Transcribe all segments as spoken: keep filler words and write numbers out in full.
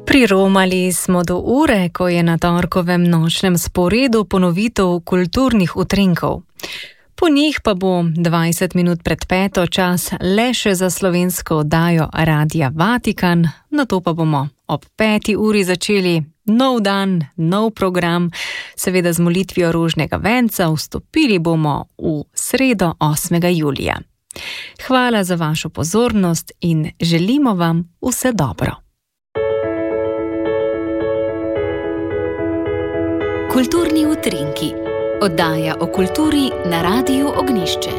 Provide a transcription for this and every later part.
Priromali smo do ure, ko je na torkovem nočnem sporedu ponovitev kulturnih utrinkov. Po njih pa bo dvajset minut pred peto čas le še za slovensko oddajo Radia Vatikan, nato pa bomo ob peti uri začeli nov dan, nov program, seveda z molitvijo rožnega venca, vstopili bomo v sredo osmega julija. Hvala za vašo pozornost in želimo vam vse dobro. Kulturni utrinki. Oddaja o kulturi na Radiu Ognjišče.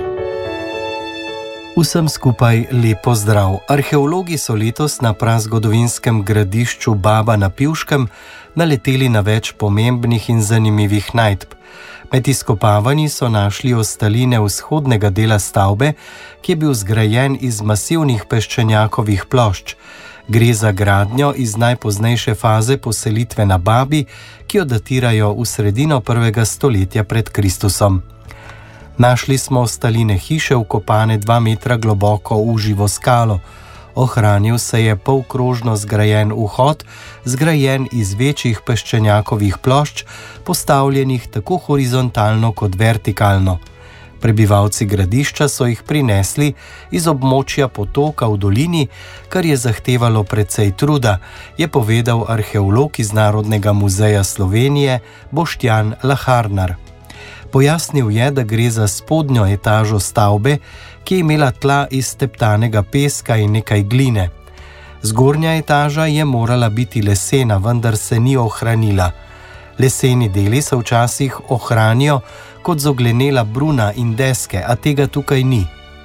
Vsem skupaj lep pozdrav. Arheologi so letos na prazgodovinskem gradišču Baba na Pivškem naleteli na več pomembnih in zanimivih najdb. Med izkopavanji so našli ostaline vzhodnega dela stavbe, ki je bil zgrajen iz masivnih peščenjakovih plošč. Gre za gradnjo iz najpoznejše faze poselitve na Babi, ki jo datirajo v sredino prvega stoletja pred Kristusom. Našli smo ostaline hiše, vkopane dva metra globoko v živo skalo. Ohranil se je polkrožno zgrajen vhod, zgrajen iz večjih peščenjakovih plošč, postavljenih tako horizontalno kot vertikalno. Prebivalci gradišča so jih prinesli iz območja potoka v dolini, kar je zahtevalo precej truda, je povedal arheolog iz Narodnega muzeja Slovenije Boštjan Laharnar. Pojasnil je, da gre za spodnjo etažo stavbe, ki je imela tla iz steptanega peska in nekaj gline. Zgornja etaža je morala biti lesena, vendar se ni ohranila. Leseni deli se včasih ohranijo kot zoglenela bruna in deske, a tega tukaj ni.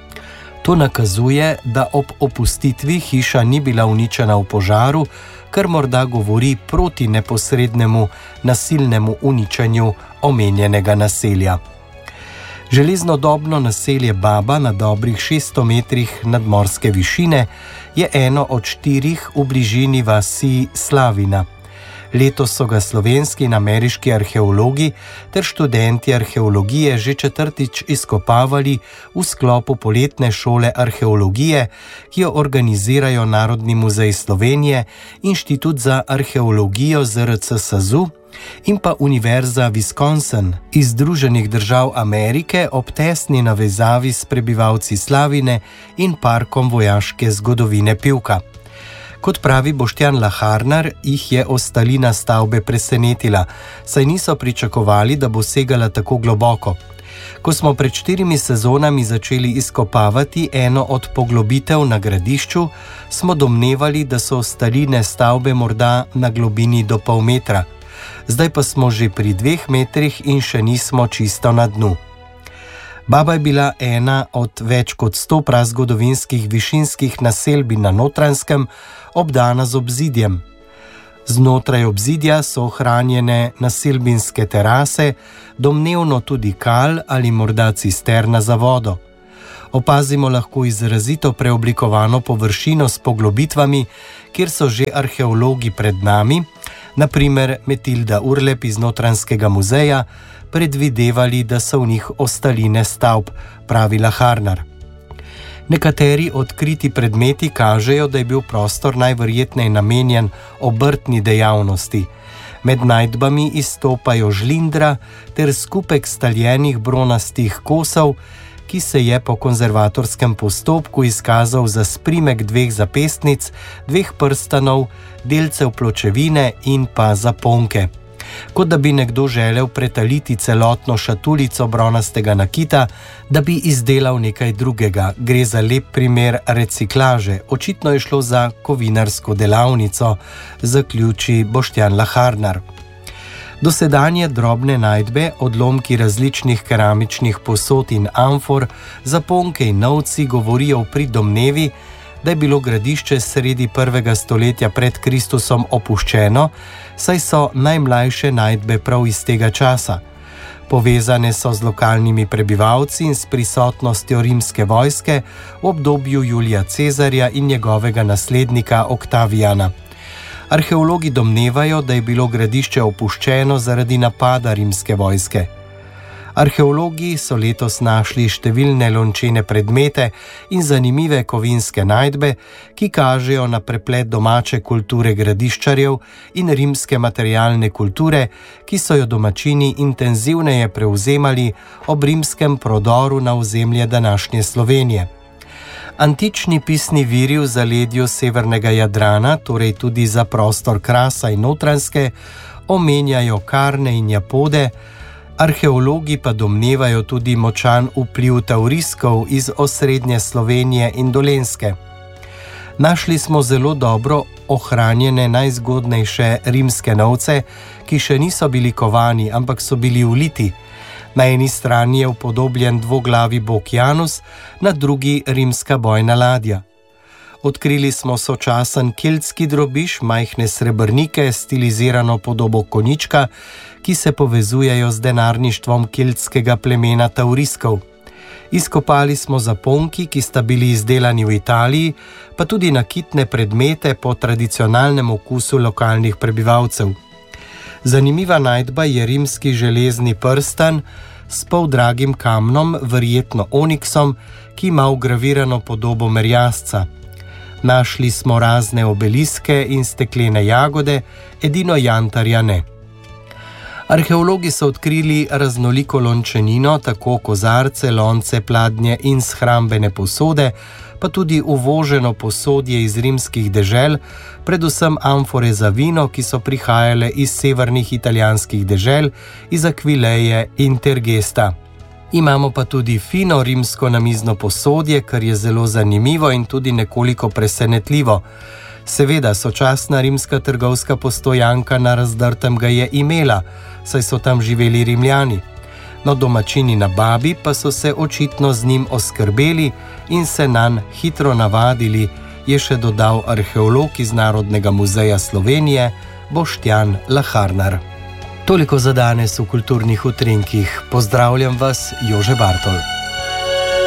To nakazuje, da ob opustitvi hiša ni bila uničena v požaru, kar morda govori proti neposrednemu nasilnemu uničenju omenjenega naselja. Železnodobno naselje Baba na dobrih šeststo metrih nadmorske višine je eno od štirih v bližini vasi Slavina. Letos so ga slovenski in ameriški arheologi ter študenti arheologije že četrtič izkopavali v sklopu poletne šole arheologije, ki jo organizirajo Narodni muzej Slovenije, Inštitut za arheologijo Z R C S A Z U in pa Univerza Wisconsin iz Združenih držav Amerike ob tesni navezavi s prebivalci Slavine in parkom vojaške zgodovine Pivka. Kot pravi Boštjan Laharnar, jih je ostalina stavbe presenetila, saj niso pričakovali, da bo segala tako globoko. Ko smo pred štirimi sezonami začeli izkopavati eno od poglobitev na gradišču, smo domnevali, da so ostaline stavbe morda na globini do pol metra. Zdaj pa smo že pri dveh metrih in še nismo čisto na dnu. Baba je bila ena od več kot sto prazgodovinskih višinskih naselbin na Notranjskem, obdana z obzidjem. Znotraj obzidja so ohranjene naselbinske terase, domnevno tudi kal ali morda cisterna za vodo. Opazimo lahko izrazito preoblikovano površino s poglobitvami, kjer so že arheologi pred nami, na primer Metilda Urlep iz Notranjskega muzeja, predvidevali, da so v njih ostaline stavb, pravi Laharnar. Nekateri odkriti predmeti kažejo, da je bil prostor najverjetneje namenjen obrtni dejavnosti. Med najdbami izstopajo žlindra ter skupek staljenih bronastih kosov, ki se je po konzervatorskem postopku izkazal za sprimek dveh zapestnic, dveh prstanov, delcev pločevine in pa zaponke. Kot da bi nekdo želel pretaliti celotno šatulico bronastega nakita, da bi izdelal nekaj drugega. Gre za lep primer reciklaže. Očitno je šlo za kovinarsko delavnico, zaključi Boštjan Laharnar. Dosedanje drobne najdbe, odlomki različnih keramičnih posod in amfor, zaponke in novci govorijo v prid domnevi, da je bilo gradišče sredi prvega stoletja pred Kristusom opuščeno, saj so najmlajše najdbe prav iz tega časa. Povezane so z lokalnimi prebivalci in s prisotnostjo rimske vojske v obdobju Julija Cezarja in njegovega naslednika Oktavijana. Arheologi domnevajo, da je bilo gradišče opuščeno zaradi napada rimske vojske. Arheologi so letos našli številne lončene predmete in zanimive kovinske najdbe, ki kažejo na preplet domače kulture Gradiščarjev in rimske materialne kulture, ki so jo domačini intenzivneje prevzemali ob rimskem prodoru na ozemlje današnje Slovenije. Antični pisni viri v zaledju severnega Jadrana, torej tudi za prostor Krasa in Notranjske, omenjajo Karne in Japode, arheologi pa domnevajo tudi močan vpliv Tauriskov iz osrednje Slovenije in Dolenjske. Našli smo zelo dobro ohranjene najzgodnejše rimske novce, ki še niso bili kovani, ampak so bili uliti. Na eni strani je upodobljen dvoglavi bog Janus, na drugi rimska bojna ladja. Odkrili smo sočasen keltski drobiž, majhne srebrnike, stilizirano podobo konjička, ki se povezujejo z denarništvom keltskega plemena Tauriskov. Izkopali smo zaponki, ki sta bili izdelani v Italiji, pa tudi nakitne predmete po tradicionalnem okusu lokalnih prebivalcev. Zanimiva najdba je rimski železni prstan s poldragim kamnom, verjetno oniksom, ki ima vgravirano podobo merjasca. Našli smo razne obeliske in steklene jagode, edino jantarja ne. Arheologi so odkrili raznoliko lončenino, tako kozarce, lonce, pladnje in shrambene posode, pa tudi uvoženo posodje iz rimskih dežel, predvsem amfore za vino, ki so prihajale iz severnih italijanskih dežel, iz Akvileje in Tergesta. Imamo pa tudi fino rimsko namizno posodje, kar je zelo zanimivo in tudi nekoliko presenetljivo. Seveda, sočasna rimska trgovska postojanka na Razdrtem ga je imela, saj so tam živeli Rimljani. No, domačini na Babi pa so se očitno z njim oskrbeli in se nanj hitro navadili, je še dodal arheolog iz Narodnega muzeja Slovenije Boštjan Laharnar. Toliko za danes v kulturnih utrinkih. Pozdravljam vas, Jože Bartol.